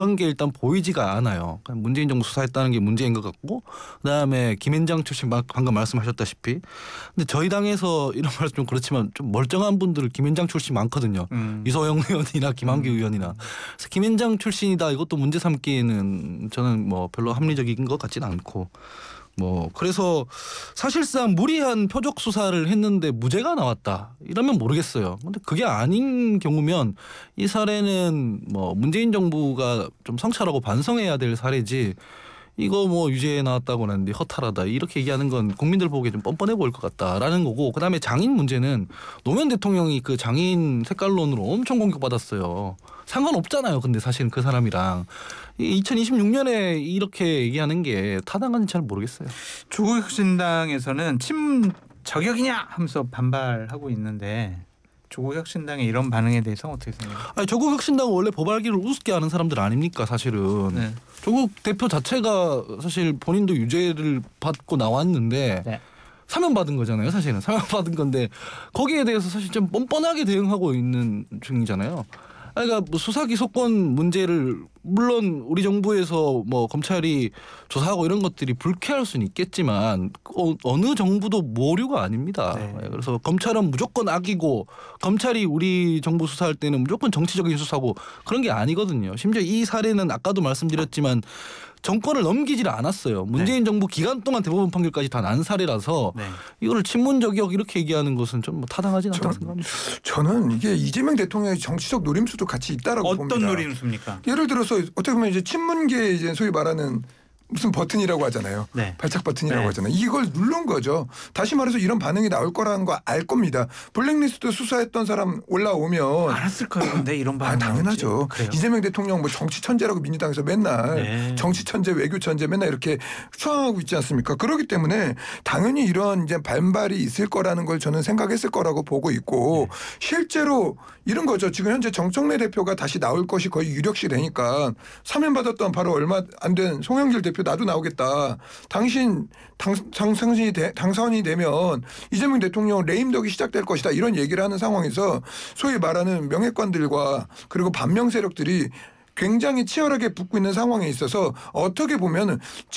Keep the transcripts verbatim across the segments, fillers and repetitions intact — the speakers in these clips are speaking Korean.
그런 게 일단 보이지가 않아요. 문재인 정부 수사했다는 게 문제인 것 같고, 그다음에 김앤장 출신 방금 말씀하셨다시피, 근데 저희 당에서 이런 말은 좀 그렇지만 좀 멀쩡한 분들 김앤장 출신 많거든요. 음. 이소영 의원이나 김한규 음. 의원이나. 그래서 김앤장 출신이다 이것도 문제 삼기에는 저는 뭐 별로 합리적인 것 같지는 않고. 뭐 그래서 사실상 무리한 표적 수사를 했는데 무죄가 나왔다 이러면 모르겠어요. 근데 그게 아닌 경우면 이 사례는 뭐 문재인 정부가 좀 성찰하고 반성해야 될 사례지, 이거 뭐 유죄에 나왔다고 하는데 허탈하다 이렇게 얘기하는 건 국민들 보기에 좀 뻔뻔해 보일 것 같다라는 거고, 그다음에 장인 문제는 노무현 대통령이 그 장인 색깔론으로 엄청 공격받았어요. 상관없잖아요. 근데 사실은 그 사람이랑 이천이십육 년에 이렇게 얘기하는 게 타당한지 잘 모르겠어요. 조국혁신당에서는 침 저격이냐 하면서 반발하고 있는데, 조국혁신당의 이런 반응에 대해서 어떻게 생각해요? 아니, 조국혁신당은 원래 보발기를 우습게 하는 사람들 아닙니까 사실은. 네. 조국 대표 자체가 사실 본인도 유죄를 받고 나왔는데 네. 사면받은 거잖아요. 사실은 사면받은 건데 거기에 대해서 사실 좀 뻔뻔하게 대응하고 있는 중이잖아요. 그러니까 뭐 수사기소권 문제를 물론 우리 정부에서 뭐 검찰이 조사하고 이런 것들이 불쾌할 수는 있겠지만 어, 어느 정부도 모류가 아닙니다. 네. 그래서 검찰은 무조건 악이고 검찰이 우리 정부 수사할 때는 무조건 정치적인 수사고 그런 게 아니거든요. 심지어 이 사례는 아까도 말씀드렸지만 정권을 넘기질 않았어요. 문재인 네. 정부 기간 동안 대법원 판결까지 다 난 사례라서 네. 이거를 친문저격 이렇게 얘기하는 것은 좀 뭐 타당하지는 않다고 생각합니다. 저는 이게 이재명 대통령의 정치적 노림수도 같이 있다라고 어떤 봅니다. 어떤 노림수입니까? 예를 들어서 어떻게 보면 이제 친문계 이제 소위 말하는 무슨 버튼이라고 하잖아요. 네. 발작 버튼이라고 네. 하잖아요. 이걸 누른 거죠. 다시 말해서 이런 반응이 나올 거라는 거 알 겁니다. 블랙리스트 수사했던 사람 올라오면 알았을 거예요. 근데 이런 반응. 아, 당연하죠. 이재명 대통령 뭐 정치 천재라고 민주당에서 맨날 네. 정치 천재, 외교 천재 맨날 이렇게 추앙하고 있지 않습니까? 그렇기 때문에 당연히 이런 이제 반발이 있을 거라는 걸 저는 생각했을 거라고 보고 있고 네. 실제로 이런 거죠. 지금 현재 정청래 대표가 다시 나올 것이 거의 유력시 되니까 사면받았던 바로 얼마 안 된 송영길 대표 나도 나오겠다. 당신 당, 당선이, 되, 당선이 되면 이재명 대통령 레임덕이 시작될 것이다. 이런 얘기를 하는 상황에서 소위 말하는 명예관들과 그리고 반명 세력들이 굉장히 치열하게 붙고 있는 상황에 있어서 어떻게 보면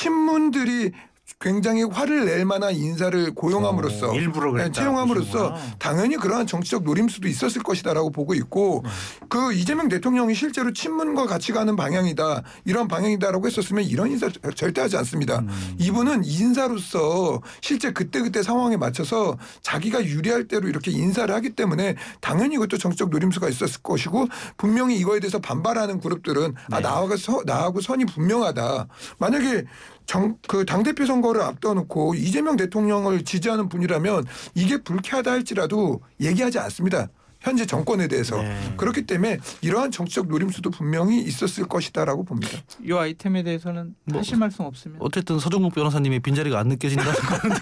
친문들이 굉장히 화를 낼 만한 인사를 고용함으로써 오, 일부러 그랬다, 채용함으로써 보시구나. 당연히 그러한 정치적 노림수도 있었을 것이다라고 보고 있고 네. 그 이재명 대통령이 실제로 친문과 같이 가는 방향이다 이런 방향이다라고 했었으면 이런 인사 절대 하지 않습니다. 음. 이분은 인사로서 실제 그때그때 상황에 맞춰서 자기가 유리할 대로 이렇게 인사를 하기 때문에 당연히 이것도 정치적 노림수가 있었을 것이고 분명히 이거에 대해서 반발하는 그룹들은 네. 아 나하고, 서, 나하고 선이 분명하다. 만약에 정, 그 당대표 선거를 앞둬놓고 이재명 대통령을 지지하는 분이라면 이게 불쾌하다 할지라도 얘기하지 않습니다. 현재 정권에 대해서. 네. 그렇기 때문에 이러한 정치적 노림수도 분명히 있었을 것이다라고 봅니다. 이 아이템에 대해서는 뭐 하실 말씀 없으면. 어쨌든 서정국 변호사님의 빈자리가 안 느껴진다는 건데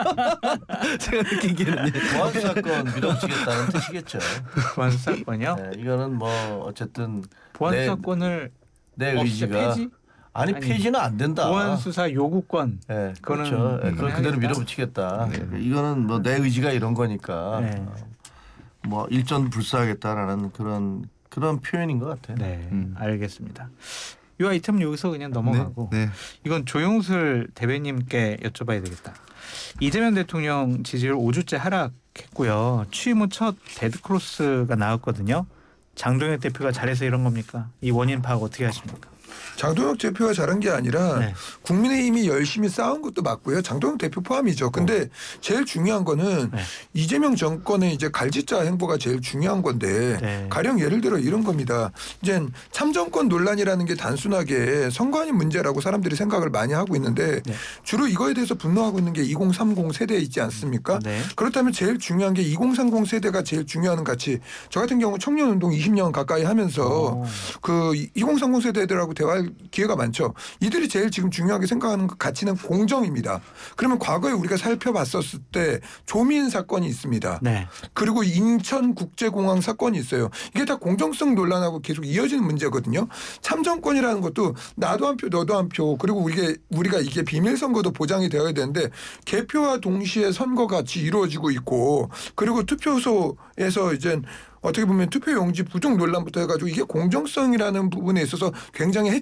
제가 느끼기에는 보안 사건 밀어붙이겠다는 뜻이겠죠. 보안 사건이요? 네, 이거는 뭐 어쨌든 보안 내, 사건을 내 의지가 폐지? 아니, 아니 폐지는 안 된다. 보안 수사 요구권. 네, 그렇죠. 네, 그걸 그대로 밀어붙이겠다. 네. 이거는 뭐 내 의지가 이런 거니까 네. 뭐 일전 불사하겠다라는 그런 그런 표현인 것 같아요. 네, 음. 알겠습니다. 이 아이템은 여기서 그냥 넘어가고 네, 네. 이건 조영술 대변인께 여쭤봐야 되겠다. 이재명 대통령 지지율 오 주째 하락했고요. 취임 후 첫 데드크로스가 나왔거든요. 장동혁 대표가 잘해서 이런 겁니까? 이 원인 파악 어떻게 하십니까? 장동혁 대표가 잘한 게 아니라 네. 국민의힘이 열심히 싸운 것도 맞고요. 장동혁 대표 포함이죠. 근데 어. 제일 중요한 거는 네. 이재명 정권의 이제 갈짓자 행보가 제일 중요한 건데 네. 가령 예를 들어 이런 겁니다. 이제 참정권 논란이라는 게 단순하게 선관위 문제라고 사람들이 생각을 많이 하고 있는데 네. 주로 이거에 대해서 분노하고 있는 게 이공삼공 세대에 있지 않습니까? 네. 그렇다면 제일 중요한 게 이공삼공 세대가 제일 중요한 가치. 저 같은 경우 청년운동 이십 년 가까이 하면서 오. 그 이공삼공 세대들하고 대화할 기회가 많죠. 이들이 제일 지금 중요하게 생각하는 가치는 공정입니다. 그러면 과거에 우리가 살펴봤었을 때 조민 사건이 있습니다. 네. 그리고 인천국제공항 사건이 있어요. 이게 다 공정성 논란하고 계속 이어지는 문제거든요. 참정권이라는 것도 나도 한 표 너도 한 표 그리고 이게 우리가 이게 비밀선거도 보장이 되어야 되는데 개표와 동시에 선거가 같이 이루어지고 있고 그리고 투표소에서 이제 어떻게 보면 투표용지 부족 논란부터 해가지고 이게 공정성이라는 부분에 있어서 굉장히